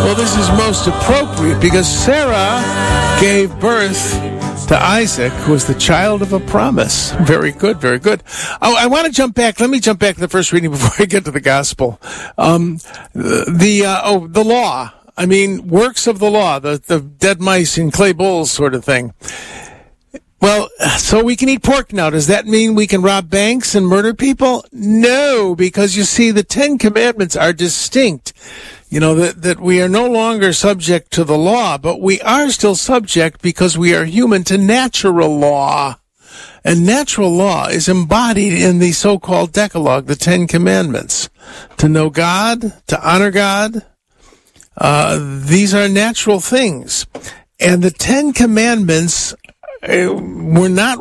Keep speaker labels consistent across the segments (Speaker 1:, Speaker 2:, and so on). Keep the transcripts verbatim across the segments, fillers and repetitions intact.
Speaker 1: Well, this is most appropriate because Sarah gave birth to Isaac, who was the child of a promise. Very good, very good. Oh, I want to jump back. Let me jump back to the first reading before I get to the gospel. Um, the uh, oh, the law. I mean, works of the law, the, the dead mice in clay bowls sort of thing. Well, so we can eat pork now. Does that mean we can rob banks and murder people? No, because you see, the Ten Commandments are distinct. You know, that, that we are no longer subject to the law, but we are still subject, because we are human, to natural law. And natural law is embodied in the so-called Decalogue, the Ten Commandments. To know God, to honor God, uh, these are natural things. And the Ten Commandments uh, were not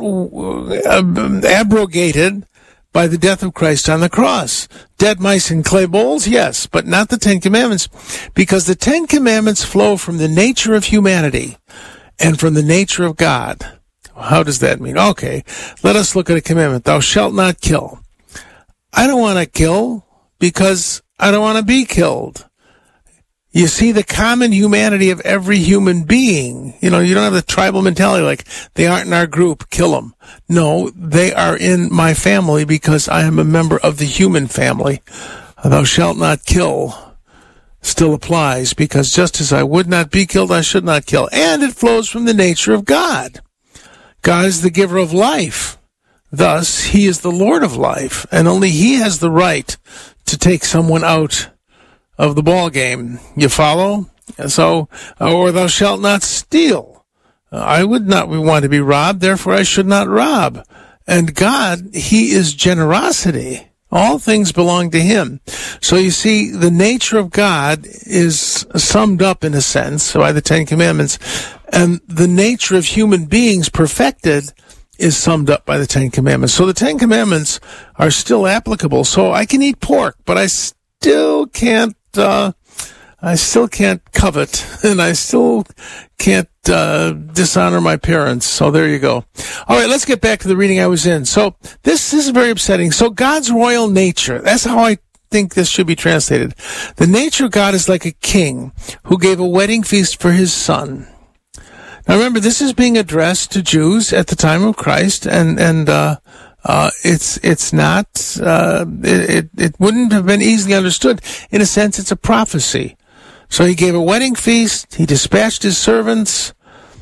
Speaker 1: uh, abrogated by the death of Christ on the cross. Dead mice in clay bowls, yes, but not the Ten Commandments, because the Ten Commandments flow from the nature of humanity and from the nature of God. How does that mean? Okay, let us look at a commandment. Thou shalt not kill. I don't want to kill because I don't want to be killed. You see the common humanity of every human being. You know, you don't have the tribal mentality like, they aren't in our group, kill them. No, they are in my family because I am a member of the human family. Thou shalt not kill still applies, because just as I would not be killed, I should not kill. And it flows from the nature of God. God is the giver of life. Thus, he is the Lord of life, and only he has the right to take someone out of the ball game. You follow? So, or thou shalt not steal. I would not want to be robbed, therefore I should not rob. And God, he is generosity. All things belong to him. So you see, the nature of God is summed up in a sense by the Ten Commandments, and the nature of human beings perfected is summed up by the Ten Commandments. So the Ten Commandments are still applicable. So I can eat pork, but I still can't Uh, I still can't covet, and I still can't uh, dishonor my parents. So there you go. All right, let's get back to the reading I was in. So this, this is very upsetting. So God's royal nature, that's how I think this should be translated. The nature of God is like a king who gave a wedding feast for his son. Now remember, this is being addressed to Jews at the time of Christ, and, and, uh, Uh, it's, it's not, uh, it, it wouldn't have been easily understood. In a sense, it's a prophecy. So he gave a wedding feast, he dispatched his servants,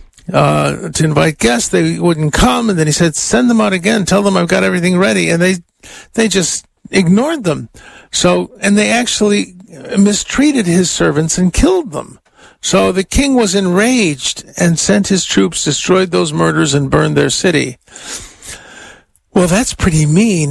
Speaker 1: uh, to invite guests. They wouldn't come, and then he said, send them out again, tell them I've got everything ready. And they, they just ignored them. So, and they actually mistreated his servants and killed them. So the king was enraged and sent his troops, destroyed those murders, and burned their city. Well, that's pretty mean.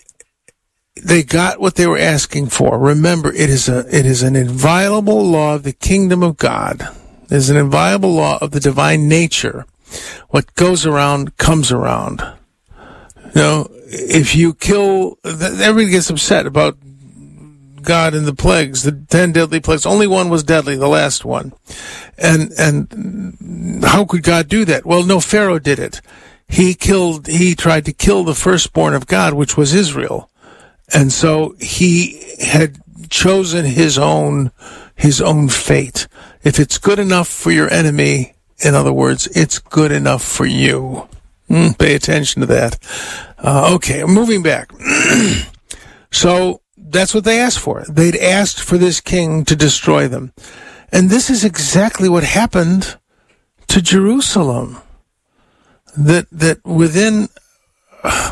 Speaker 1: They got what they were asking for. Remember, it is a it is an inviolable law of the kingdom of God. It is an inviolable law of the divine nature. What goes around comes around. You know, if you kill, everybody gets upset about God and the plagues, the ten deadly plagues. Only one was deadly, the last one. And and how could God do that? Well, no, Pharaoh did it. He killed, he tried to kill the firstborn of God, which was Israel. And so he had chosen his own, his own fate. If it's good enough for your enemy, in other words, it's good enough for you. Mm, pay attention to that. Uh, okay, moving back. So that's what they asked for. They'd asked for this king to destroy them. And this is exactly what happened to Jerusalem. That that within uh,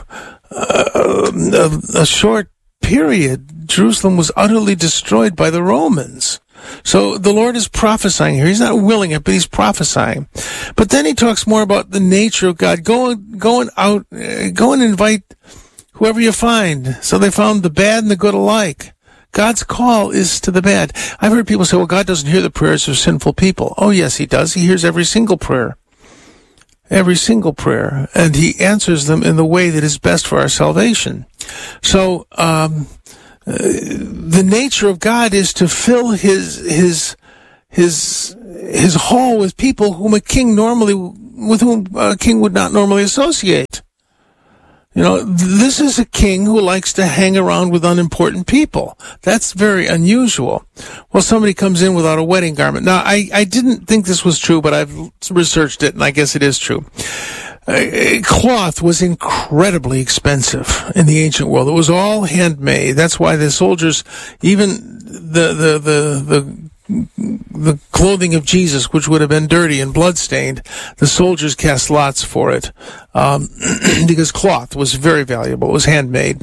Speaker 1: a, a short period, Jerusalem was utterly destroyed by the Romans. So the Lord is prophesying here. He's not willing it, but he's prophesying. But then he talks more about the nature of God. Go, go and out, uh, go and invite whoever you find. So they found the bad and the good alike. God's call is to the bad. I've heard people say, well, God doesn't hear the prayers of sinful people. Oh, yes, he does. He hears every single prayer. Every single prayer, and he answers them in the way that is best for our salvation. So, um, uh, the nature of God is to fill his, his, his, his hall with people whom a king normally, with whom a king would not normally associate. You know, this is a king who likes to hang around with unimportant people. That's very unusual. Well, somebody comes in without a wedding garment. Now, I, I didn't think this was true, but I've researched it, and I guess it is true. Uh, cloth was incredibly expensive in the ancient world. It was all handmade. That's why the soldiers, even the, the, the, the, the clothing of Jesus, which would have been dirty and bloodstained, the soldiers cast lots for it, um, because cloth was very valuable. It was handmade.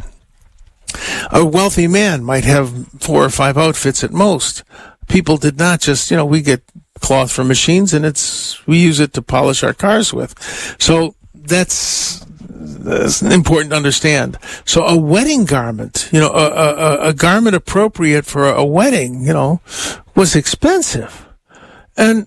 Speaker 1: A wealthy man might have four or five outfits at most. People did not just, you know, we get cloth from machines and it's, we use it to polish our cars with. So that's, that's important to understand. So a wedding garment, you know, a, a, a garment appropriate for a wedding, you know, was expensive. And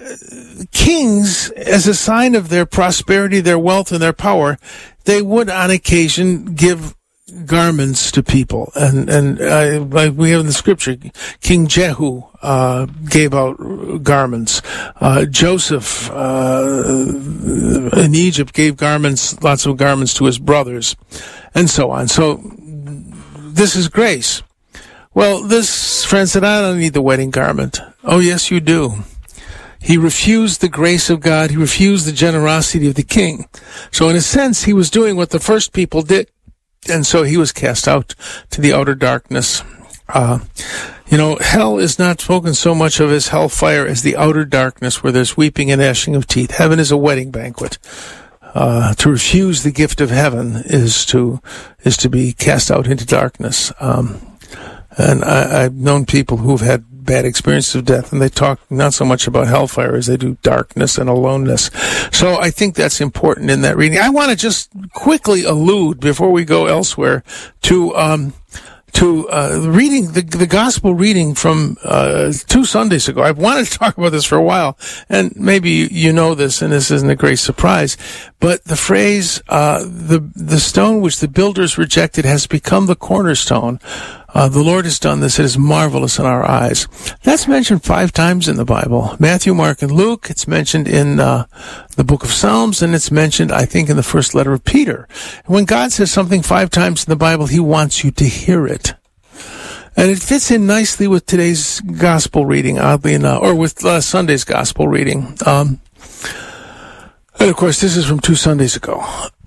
Speaker 1: kings, as a sign of their prosperity, their wealth, and their power, they would on occasion give garments to people, and and uh, like we have in the scripture, King Jehu uh, gave out garments. Uh, Joseph uh, in Egypt gave garments, lots of garments to his brothers, and so on. So this is grace. Well, this friend said, "I don't need the wedding garment." Oh, yes, you do. He refused the grace of God. He refused the generosity of the king. So in a sense, he was doing what the first people did. And so he was cast out to the outer darkness. Uh, you know, hell is not spoken so much of as hellfire as the outer darkness where there's weeping and gnashing of teeth. Heaven is a wedding banquet. Uh, to refuse the gift of heaven is to, is to be cast out into darkness. Um, and I, I've known people who've had bad experiences of death, and they talk not so much about hellfire as they do darkness and aloneness. So I think that's important in that reading. I want to just quickly allude, before we go elsewhere, to um, to uh, reading the the gospel reading from uh, two Sundays ago. I've wanted to talk about this for a while, and maybe you know this, and this isn't a great surprise, but the phrase uh, "the the stone which the builders rejected has become the cornerstone." Uh, the Lord has done this. It is marvelous in our eyes. That's mentioned five times in the Bible. Matthew, Mark, and Luke. It's mentioned in uh, the book of Psalms, and it's mentioned, I think, in the first letter of Peter. When God says something five times in the Bible, he wants you to hear it. And it fits in nicely with today's gospel reading, oddly enough, or with uh, Sunday's gospel reading. Um, and, of course, this is from two Sundays ago.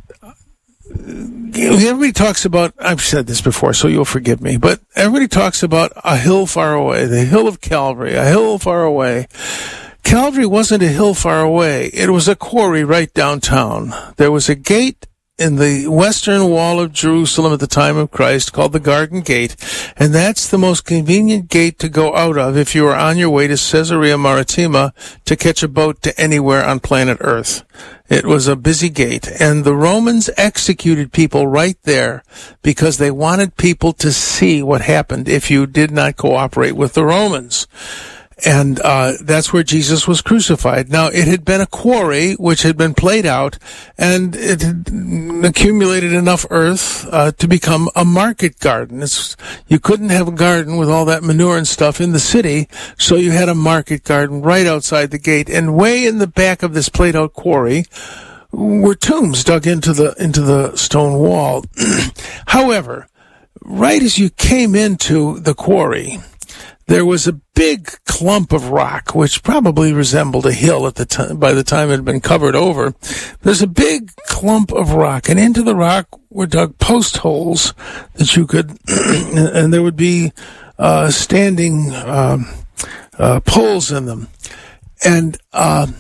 Speaker 1: Everybody talks about, I've said this before, so you'll forgive me, but everybody talks about a hill far away, the hill of Calvary, a hill far away. Calvary wasn't a hill far away. It was a quarry right downtown. There was a gate in the western wall of Jerusalem at the time of Christ called the Garden Gate, and that's the most convenient gate to go out of if you are on your way to Caesarea Maritima to catch a boat to anywhere on planet Earth. It was a busy gate, and the Romans executed people right there because they wanted people to see what happened if you did not cooperate with the Romans. And uh that's where Jesus was crucified. Now, it had been a quarry which had been played out, and it had accumulated enough earth uh to become a market garden. It's, you couldn't have a garden with all that manure and stuff in the city, so you had a market garden right outside the gate. And way in the back of this played out quarry were tombs dug into the into the stone wall. However, right as you came into the quarry, there was a big clump of rock, which probably resembled a hill at the time, by the time it had been covered over. There's a big clump of rock, and into the rock were dug post holes that you could, and there would be uh, standing um, uh, poles in them. And uh,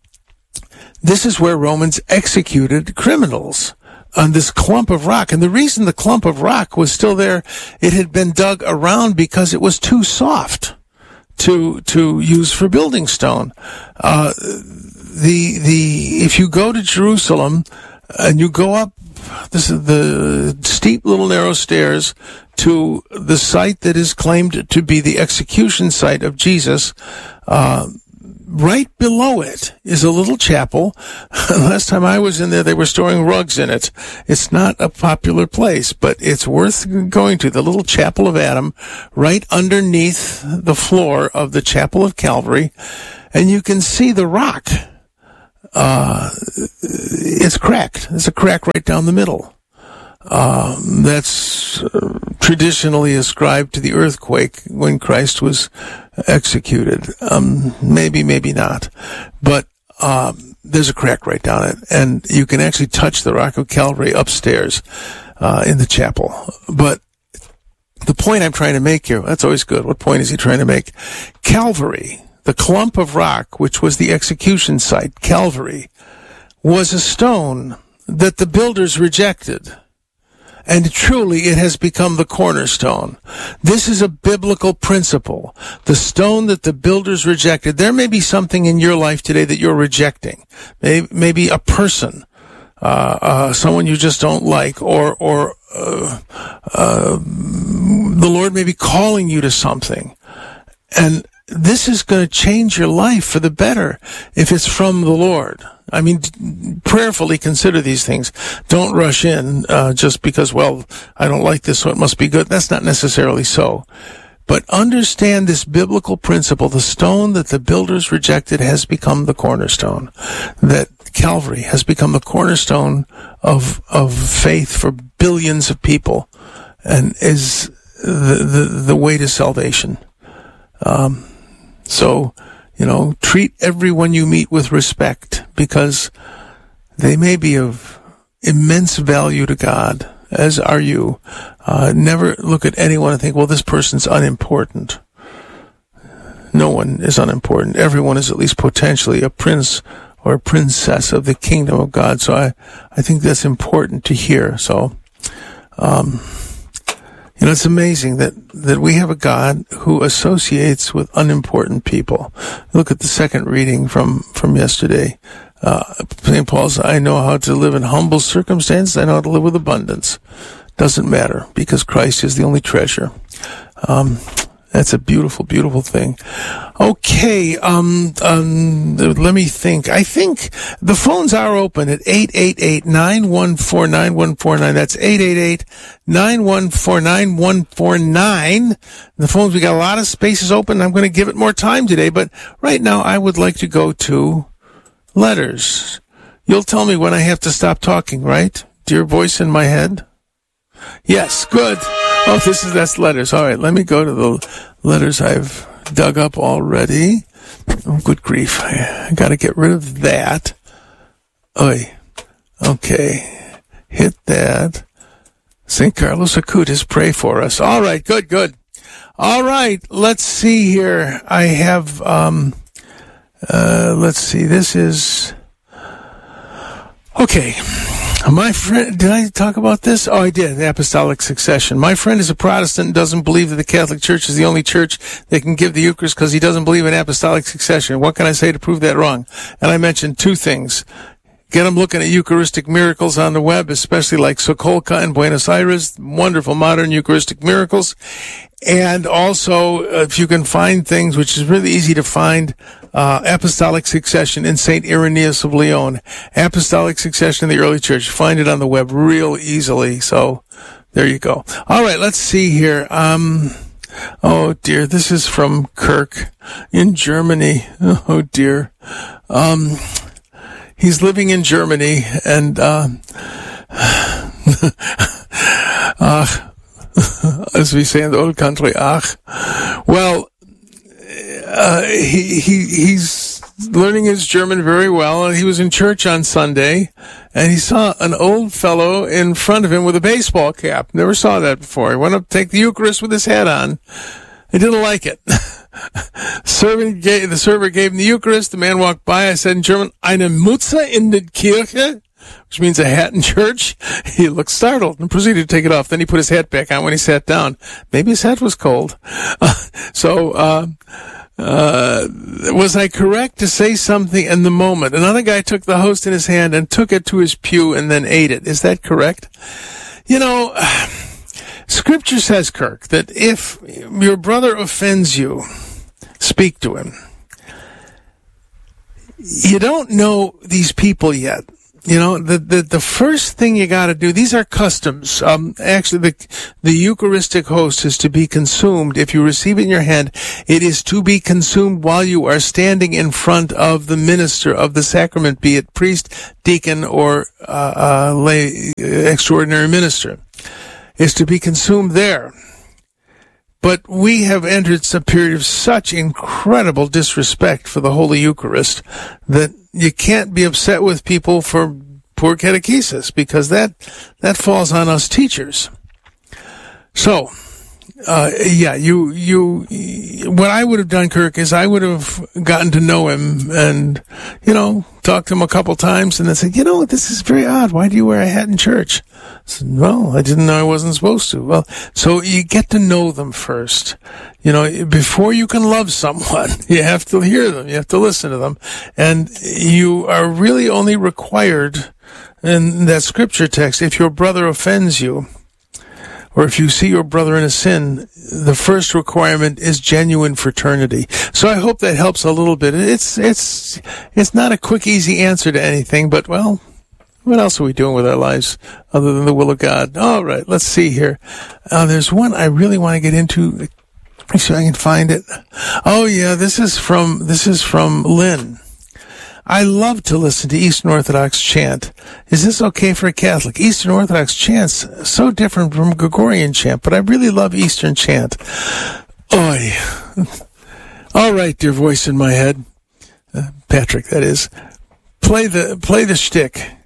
Speaker 1: this is where Romans executed criminals, on this clump of rock. And the reason the clump of rock was still there, it had been dug around because it was too soft to to use for building stone. Uh, the the if you go to Jerusalem and you go up this is the steep little narrow stairs to the site that is claimed to be the execution site of Jesus, uh, right below it is a little chapel. Last time I was in there, they were storing rugs in it. It's not a popular place, but it's worth going to. The little chapel of Adam, right underneath the floor of the chapel of Calvary, and you can see the rock. Uh, it's cracked. There's a crack right down the middle. Uh, that's uh, traditionally ascribed to the earthquake when Christ was executed. Um, maybe, maybe not. But um, there's a crack right down it. And you can actually touch the Rock of Calvary upstairs uh, in the chapel. But the point I'm trying to make here, that's always good. What point is he trying to make? Calvary, the clump of rock, which was the execution site, Calvary, was a stone that the builders rejected. And truly, it has become the cornerstone. This is a biblical principle. The stone that the builders rejected. There may be something in your life today that you're rejecting. Maybe, maybe a person, uh, uh, someone you just don't like, or, or, uh, uh, the Lord may be calling you to something. And this is going to change your life for the better if it's from the Lord. I mean, prayerfully consider these things. Don't rush in uh, just because, well, I don't like this, so it must be good. That's not necessarily so. But understand this biblical principle. The stone that the builders rejected has become the cornerstone. That Calvary has become the cornerstone of of faith for billions of people and is the the, the way to salvation. Um, so... You know, treat everyone you meet with respect because they may be of immense value to God, as are you. Uh, never look at anyone and think, well, this person's unimportant. No one is unimportant. Everyone is at least potentially a prince or a princess of the kingdom of God. So I, I think that's important to hear. So, um, you know, it's amazing that, that we have a God who associates with unimportant people. Look at the second reading from, from yesterday. Uh, Saint Paul says, I know how to live in humble circumstances. I know how to live with abundance. Doesn't matter because Christ is the only treasure. Um, That's a beautiful, beautiful thing. Okay, um, um, let me think. I think the phones are open at eight eight eight, nine one four, nine one four nine. That's eight eight eight, nine one four, nine one four nine. The phones, we got a lot of spaces open. I'm going to give it more time today, but right now I would like to go to letters. You'll tell me when I have to stop talking, right? Dear voice in my head? Yes, good. Oh, this is, that's letters. All right, let me go to the letters I've dug up already. Oh, good grief. I, I got to get rid of that. Oy. Okay. Hit that. Saint Carlos Acutis, pray for us. All right, good, good. All right, let's see here. I have, um, uh, let's see, this is, okay. My friend, did I talk about this? Oh, I did, the apostolic succession. My friend is a Protestant and doesn't believe that the Catholic Church is the only church that can give the Eucharist because he doesn't believe in apostolic succession. What can I say to prove that wrong? And I mentioned two things. Get them looking at Eucharistic miracles on the web, especially like Sokolka in Buenos Aires, wonderful modern Eucharistic miracles. And also, if you can find things, which is really easy to find, uh, apostolic succession in Saint Irenaeus of Lyon. Apostolic succession in the early church. Find it on the web real easily. So, there you go. All right, let's see here. Um, oh dear, this is from Kirk in Germany. Oh dear. Um, he's living in Germany and, uh, uh as we say in the old country, ach. Well, uh, he, he, he's learning his German very well, and he was in church on Sunday, and he saw an old fellow in front of him with a baseball cap. Never saw that before. He went up to take the Eucharist with his hat on. He didn't like it. Servant gave, the server gave him the Eucharist. The man walked by. I said in German, eine Mütze in der Kirche, which means a hat in church. He looked startled and proceeded to take it off. Then he put his hat back on when he sat down. Maybe his hat was cold. Uh, so, uh, uh, was I correct to say something in the moment? Another guy took the host in his hand and took it to his pew and then ate it. Is that correct? You know, Scripture says, Kirk, that if your brother offends you, speak to him. You don't know these people yet. You know, the, the, the first thing you got to do, these are customs. Um, actually, the, the Eucharistic host is to be consumed. If you receive it in your hand, it is to be consumed while you are standing in front of the minister of the sacrament, be it priest, deacon, or uh, uh, lay extraordinary minister. It's to be consumed there. But we have entered a period of such incredible disrespect for the Holy Eucharist that you can't be upset with people for poor catechesis, because that that falls on us teachers. So, uh, yeah, you you what I would have done, Kirk, is I would have gotten to know him and, you know, talked to him a couple times and then said, you know, this is very odd. Why do you wear a hat in church? I said, well, I didn't know I wasn't supposed to. Well, so you get to know them first. You know, before you can love someone, you have to hear them. You have to listen to them. And you are really only required in that scripture text, if your brother offends you, or if you see your brother in a sin, the first requirement is genuine fraternity. So I hope that helps a little bit. It's, it's, it's not a quick, easy answer to anything, but well, what else are we doing with our lives other than the will of God? All right, let's see here. Uh, there's one I really want to get into. Make sure I can find it. Oh yeah, this is from, this is from Lynn. I love to listen to Eastern Orthodox chant. Is this okay for a Catholic? Eastern Orthodox chant's so different from Gregorian chant, but I really love Eastern chant. Oy. All right, dear voice in my head. Uh, Patrick, that is. Play the, play the shtick.